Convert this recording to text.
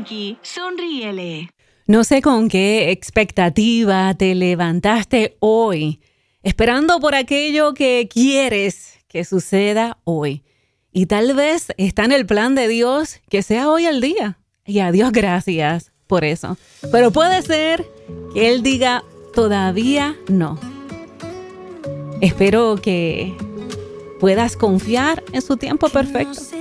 Frankie, sonríele. No sé con qué expectativa te levantaste hoy, esperando por aquello que quieres que suceda hoy. Y tal vez está en el plan de Dios que sea hoy el día. Y a Dios gracias por eso. Pero puede ser que Él diga todavía no. Espero que puedas confiar en su tiempo perfecto.